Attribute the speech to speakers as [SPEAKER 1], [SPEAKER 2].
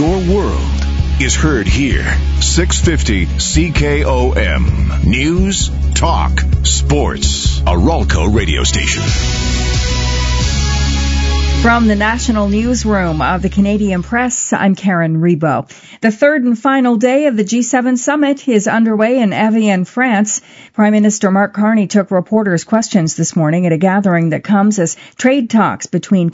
[SPEAKER 1] Your world is heard here. 650 CKOM. News, talk, sports. A Ralco radio station.
[SPEAKER 2] From the National Newsroom of the Canadian Press, I'm Karen Rebo. The third and final day of the G7 summit is underway in Evian, France. Prime Minister Mark Carney took reporters' questions this morning at a gathering that comes as trade talks between